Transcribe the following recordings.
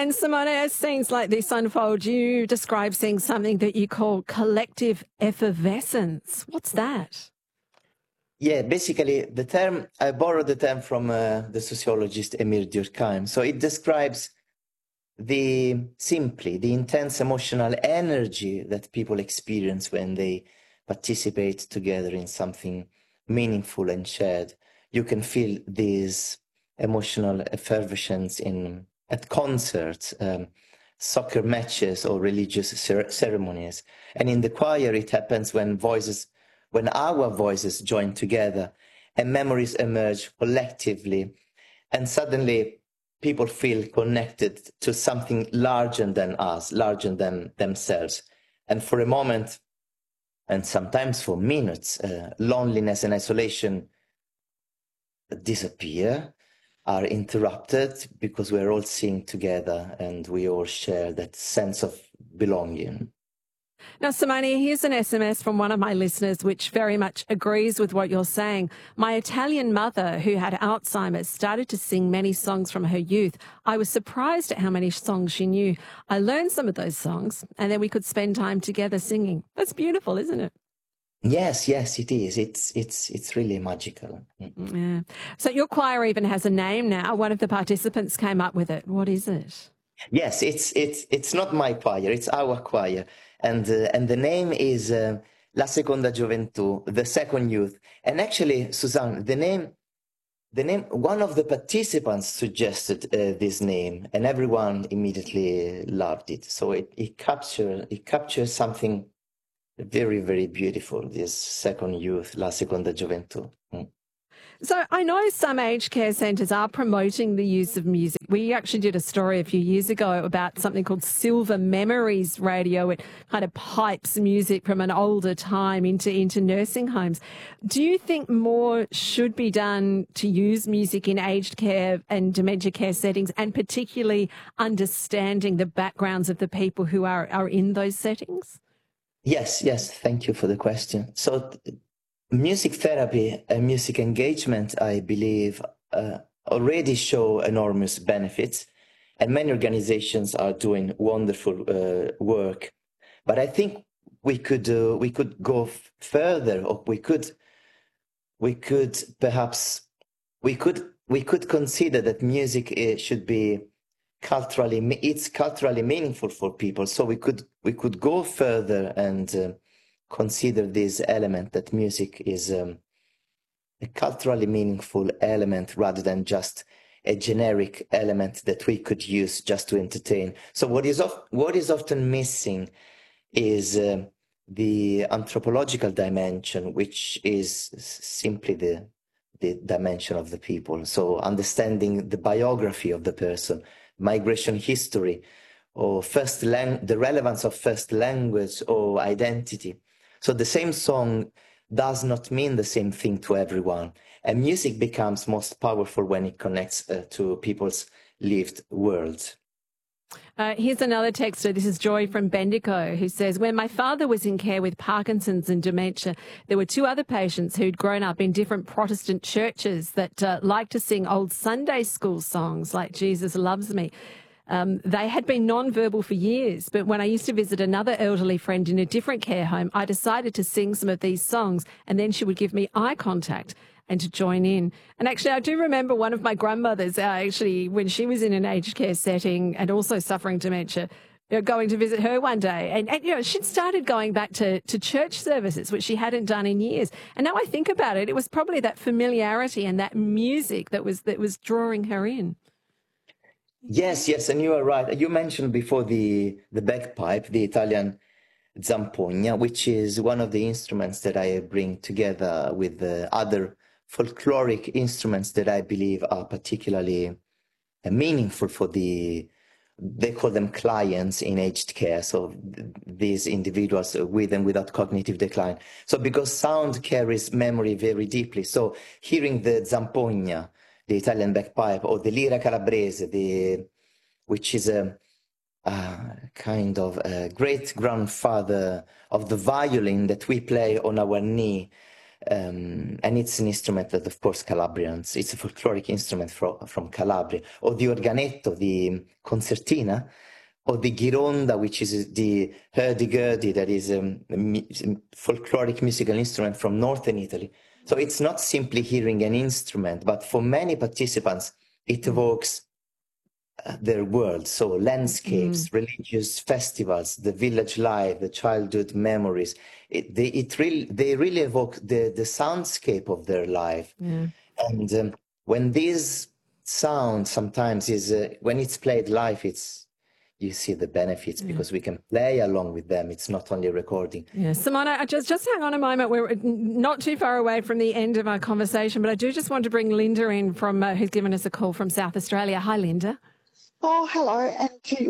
And Simone, as scenes like this unfold, you describe seeing something that you call collective effervescence. What's that? Yeah, basically the term, I borrowed the term from the sociologist Emile Durkheim. So it describes simply the intense emotional energy that people experience when they participate together in something meaningful and shared. You can feel this emotional effervescence at concerts, soccer matches, or religious ceremonies. And in the choir, it happens when our voices join together and memories emerge collectively, and suddenly people feel connected to something larger than us, larger than themselves. And for a moment, and sometimes for minutes, loneliness and isolation disappear, are interrupted, because we're all singing together and we all share that sense of belonging. Now, Simone, here's an SMS from one of my listeners which very much agrees with what you're saying. My Italian mother, who had Alzheimer's, started to sing many songs from her youth. I was surprised at how many songs she knew. I learned some of those songs, and then we could spend time together singing. That's beautiful, isn't it? Yes, it is. It's really magical. Yeah. So your choir even has a name now. One of the participants came up with it. What is it? Yes, it's not my choir, it's our choir, and the name is La Seconda Gioventù, the second youth. And actually, Suzanne, the name. One of the participants suggested this name, and everyone immediately loved it. So it captures something very, very beautiful. This second youth, La Seconda Gioventù. So I know some aged care centres are promoting the use of music. We actually did a story a few years ago about something called Silver Memories Radio. It kind of pipes music from an older time into nursing homes. Do you think more should be done to use music in aged care and dementia care settings, and particularly understanding the backgrounds of the people who are in those settings? Yes. Thank you for the question. So music therapy and music engagement, I believe, already show enormous benefits, and many organizations are doing wonderful work. But I think we could go further, or we could consider that music should be culturally meaningful for people. So we could go further and consider this element, that music is a culturally meaningful element rather than just a generic element that we could use just to entertain. So what is often missing is the anthropological dimension, which is simply the dimension of the people. So understanding the biography of the person, migration history, or the relevance of first language or identity. So the same song does not mean the same thing to everyone. And music becomes most powerful when it connects to people's lived worlds. Here's another texter. This is Joy from Bendigo, who says, when my father was in care with Parkinson's and dementia, there were two other patients who'd grown up in different Protestant churches that liked to sing old Sunday school songs like Jesus Loves Me. They had been non-verbal for years, but when I used to visit another elderly friend in a different care home, I decided to sing some of these songs, and then she would give me eye contact and to join in. And actually, I do remember one of my grandmothers, actually, when she was in an aged care setting and also suffering dementia, going to visit her one day. And she'd started going back to church services, which she hadn't done in years. And now I think about it, it was probably that familiarity and that music that was drawing her in. Yes, and you are right. You mentioned before the bagpipe, the Italian zampogna, which is one of the instruments that I bring together with the other folkloric instruments that I believe are particularly meaningful for they call them clients in aged care. So these individuals with and without cognitive decline. So because sound carries memory very deeply. So hearing the zampogna, the Italian bagpipe, or the lira calabrese, which is a kind of a great grandfather of the violin that we play on our knee, And it's an instrument that, of course, Calabrians, it's a folkloric instrument from Calabria, or the organetto, the concertina, or the gironda, which is the hurdy-gurdy, that is a folkloric musical instrument from northern Italy. So it's not simply hearing an instrument, but for many participants, it evokes their world. So landscapes, religious festivals, the village life, the childhood memories. They really evoke the soundscape of their life. Yeah. And when this sound sometimes is, when it's played live, you see the benefits because we can play along with them. It's not only recording. Yeah, Simona, just hang on a moment. We're not too far away from the end of our conversation, but I do just want to bring Linda in from who's given us a call from South Australia. Hi, Linda. Oh, hello, and to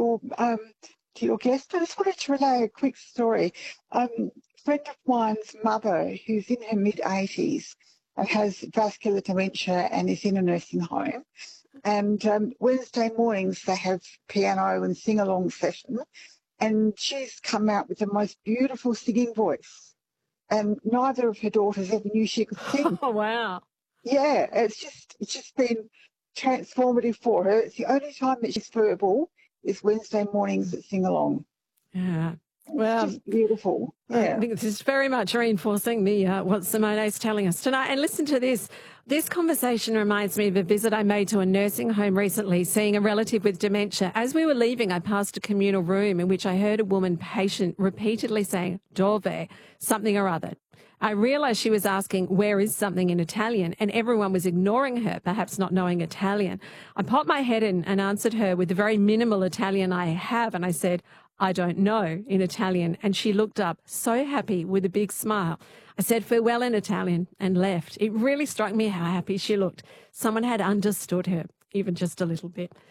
your guest, I just wanted to relay a quick story. A friend of mine's mother, who's in her mid-80s and has vascular dementia and is in a nursing home, and Wednesday mornings they have piano and sing-along session, and she's come out with the most beautiful singing voice, and neither of her daughters ever knew she could sing. Oh, wow. Yeah, it's just been transformative for her. It's the only time that she's verbal is Wednesday mornings at Sing Along. Yeah. Well, it's just beautiful. Yeah. I think this is very much reinforcing the what Simona is telling us tonight. And listen to this. This conversation reminds me of a visit I made to a nursing home recently, seeing a relative with dementia. As we were leaving, I passed a communal room in which I heard a woman patient repeatedly saying, "Dove," something or other. I realised she was asking, "Where is something?" in Italian, and everyone was ignoring her, perhaps not knowing Italian. I popped my head in and answered her with the very minimal Italian I have, and I said, "I don't know," in Italian, and she looked up, so happy, with a big smile. I said farewell in Italian and left. It really struck me how happy she looked. Someone had understood her, even just a little bit.